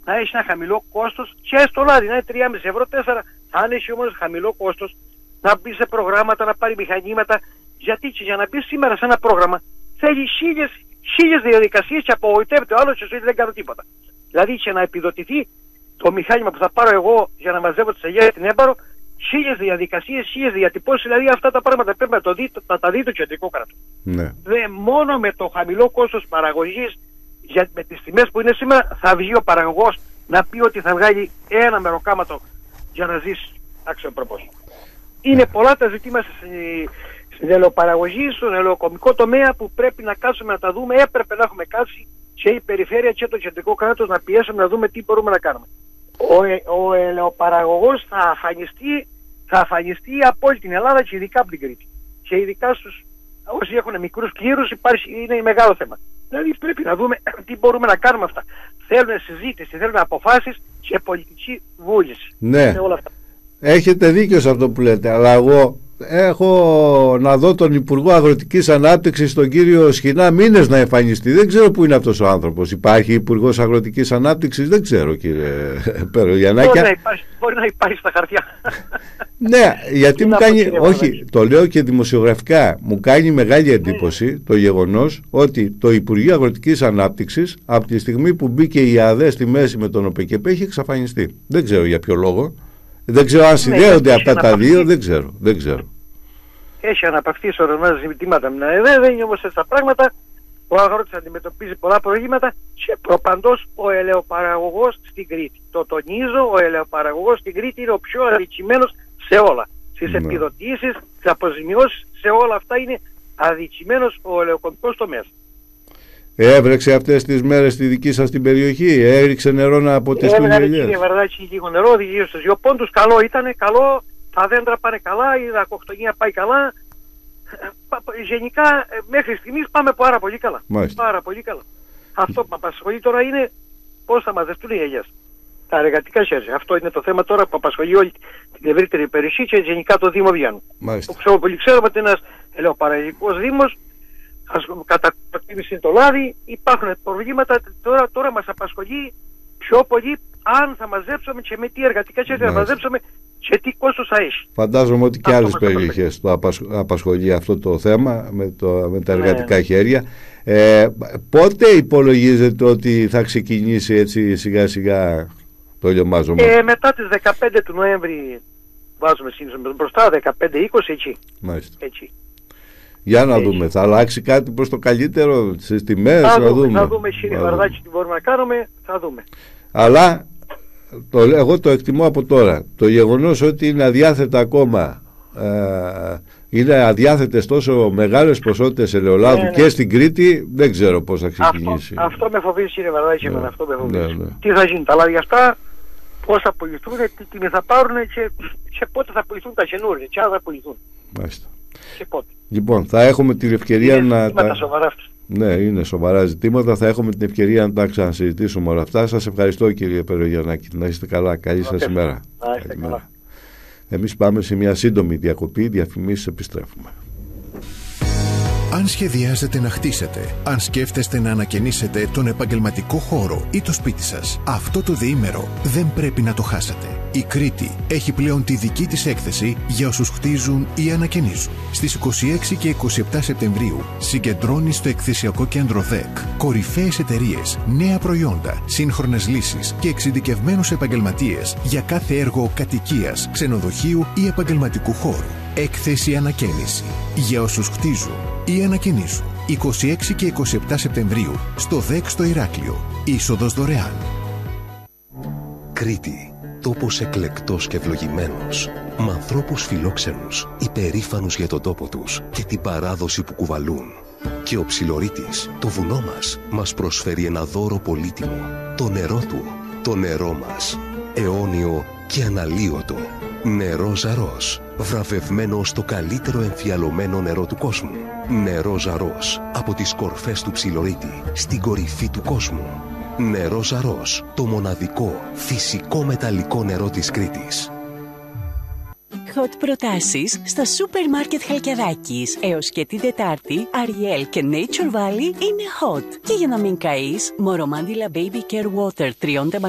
να έχει ένα χαμηλό κόστος και στο λάδι, να είναι 3,5 ευρώ, 4. Αν έχει όμως χαμηλό κόστος, να μπει σε προγράμματα, να πάρει μηχανήματα. Γιατί και για να μπει σήμερα σε ένα πρόγραμμα θέλει χίλιες διαδικασίες και απογοητεύεται ο άλλος και σου λέει δεν κάνω τίποτα. Δηλαδή και να επιδοτηθεί το μηχάνημα που θα πάρω εγώ για να μαζεύω τις αγιές στην Έμπαρο, χίλιες διαδικασίες, χίλιες διατυπώσεις, δηλαδή αυτά τα πράγματα πρέπει να τα δει το κεντρικό κράτος. Ναι. Μόνο με το χαμηλό κόστος παραγωγής, με τις τιμές που είναι σήμερα, θα βγει ο παραγωγός να πει ότι θα βγάλει ένα μεροκάματο για να ζήσει αξιοπρεπώς. Είναι πολλά τα ζητήματα στην ελαιοπαραγωγή, στον ελαιοκομικό τομέα που πρέπει να κάτσουμε να τα δούμε. Έπρεπε να έχουμε κάτσει και η περιφέρεια και το κεντρικό κράτος να πιέσουμε να δούμε τι μπορούμε να κάνουμε. Ο ελαιοπαραγωγός θα αφανιστεί από όλη την Ελλάδα και ειδικά από την Κρήτη. Και ειδικά στους όσοι έχουν μικρούς κλήρους είναι μεγάλο θέμα. Δηλαδή πρέπει να δούμε τι μπορούμε να κάνουμε αυτά. Θέλουν συζήτηση, θέλουν αποφάσεις και πολιτική βούληση. Ναι. Όλα αυτά. Έχετε δίκιο σε αυτό που λέτε, αλλά εγώ έχω να δω τον Υπουργό Αγροτικής Ανάπτυξης, τον κύριο Σχοινά, μήνες να εμφανιστεί. Δεν ξέρω πού είναι αυτός ο άνθρωπος. Υπάρχει Υπουργός Αγροτικής Ανάπτυξης, δεν ξέρω, κύριε Περογιαννάκη. Μπορεί να υπάρχει στα χαρτιά. Ναι, γιατί μου κάνει, όχι, το λέω και δημοσιογραφικά, μου κάνει μεγάλη εντύπωση το γεγονός ότι το Υπουργείο Αγροτικής Ανάπτυξης από τη στιγμή που μπήκε η ΑΔΕ στη μέση με τον ΟΠΕΚΕΠ έχει εξαφανιστεί. Δεν ξέρω για ποιο λόγο. Δεν ξέρω αν συνδέονται αυτά τα δύο, δεν ξέρω. Έχει αναπαυθεί σε ορισμένα ζητήματα με την ΑΕΔ, δεν είναι όμως έτσι τα πράγματα. Ο αγρότης αντιμετωπίζει πολλά προβλήματα και προπαντός ο ελαιοπαραγωγός στην Κρήτη. Το τονίζω, ο ελαιοπαραγωγός στην Κρήτη είναι ο πιο αδικημένος σε όλα. Στις επιδοτήσεις, στις αποζημιώσεις, σε όλα αυτά είναι αδικημένος ο ελαιοκομικός τομέας. Έβρεξε αυτές τις μέρες στη δική σας την περιοχή, έριξε νερό από τις κουνελιές? Κύριε Βαρδάκη, λίγο νερό, γύρω στους 2 πόντους, καλό ήταν, καλό, τα δέντρα πάνε καλά, η δακοκτονία πάει καλά. Γενικά μέχρι στιγμής πάμε πάρα πολύ καλά. Πάρα πολύ καλά. Αυτό που με απασχολεί τώρα είναι πώς θα μαζευτούν οι ελιές. Τα εργατικά χέρια. Αυτό είναι το θέμα τώρα που απασχολεί όλη την ευρύτερη περιοχή και γενικά το Δήμο Βιάννου. Πολύ ξέρουμε ότι είναι ένας ελαιοπαραγωγικός δήμος. Κατά προτίμηση το λάδι, υπάρχουν προβλήματα. Τώρα μας απασχολεί πιο πολύ αν θα μαζέψουμε και με τι εργατικά χέρια θα μαζέψουμε και τι κόστος θα έχει. Φαντάζομαι ότι και άλλες περιοχές το απασχολεί αυτό το θέμα με τα εργατικά χέρια. Πότε υπολογίζετε ότι θα ξεκινήσει έτσι σιγά σιγά το ελαιομάζωμα? Μετά τις 15 του Νοέμβρη βάζουμε μπροστά, 15-20 εκεί. Μάλιστα. Έτσι. Για να δούμε, θα αλλάξει κάτι προς το καλύτερο στις τιμές? Θα δούμε κύριε Βαρδάκη τι μπορούμε να κάνουμε, θα δούμε. Αλλά εγώ το εκτιμώ από τώρα. Το γεγονός ότι είναι αδιάθετα ακόμα, είναι αδιάθετες τόσο μεγάλες ποσότητες ελαιολάδου και στην Κρήτη, δεν ξέρω πώς θα ξεκινήσει. Αυτό με φοβίζει κύριε Βαρδάκη, αυτό με φοβίζει. Τι θα γίνει, τα λάδια αυτά, πώς θα πουληθούν, τι τιμή θα πάρουν και πότε θα πουληθούν τα καινούργια, και αν θα πουληθούν. Μάλιστα. Και πότε. Λοιπόν, θα έχουμε την ευκαιρία είναι σοβαρά. Ναι, είναι σοβαρά ζητήματα. Θα έχουμε την ευκαιρία να τα ξανασυζητήσουμε όλα αυτά. Σας ευχαριστώ κύριε Περογιαννάκη. Να είστε καλά. Καλή σας ημέρα. Εμείς πάμε σε μια σύντομη διακοπή. Διαφημίσεις, επιστρέφουμε. Αν σχεδιάζετε να χτίσετε, αν σκέφτεστε να ανακαινήσετε τον επαγγελματικό χώρο ή το σπίτι σας, αυτό το διήμερο δεν πρέπει να το χάσετε. Η Κρήτη έχει πλέον τη δική της έκθεση για όσους χτίζουν ή ανακαινίζουν. Στις 26 και 27 Σεπτεμβρίου συγκεντρώνει στο εκθεσιακό κέντρο ΔΕΚ κορυφαίες εταιρείες, νέα προϊόντα, σύγχρονες λύσεις και εξειδικευμένους επαγγελματίες για κάθε έργο κατοικίας, ξενοδοχείου ή επαγγελματικού χώρου. Έκθεση ανακαίνιση για όσους χτίζουν ή ανακαινίζουν. 26 και 27 Σεπτεμβρίου στο ΔΕΚ στο Ηράκλειο. Είσοδος δωρεάν. Κρήτη. Τόπος εκλεκτός και ευλογημένος. Με ανθρώπους φιλόξενους, υπερήφανους για τον τόπο τους και την παράδοση που κουβαλούν. Και ο Ψιλορίτης, το βουνό μας προσφέρει ένα δώρο πολύτιμο. Το νερό του, το νερό μας. Αιώνιο και αναλύωτο. Νερό Ζαρός. Βραβευμένο στο καλύτερο εμφιαλωμένο νερό του κόσμου. Νερό Ζαρός. Από τις κορφές του Ψιλορίτη, στην κορυφή του κόσμου. Νερό Ζαρός. Το μοναδικό φυσικό μεταλλικό νερό της Κρήτης. Hot προτάσεις στα σούπερ μάρκετ Χαλκιδάκης. Έως και την Τετάρτη, Ariel και Nature Valley είναι hot. Και για να μην καείς, Μορομάντιλα Baby Care Water 3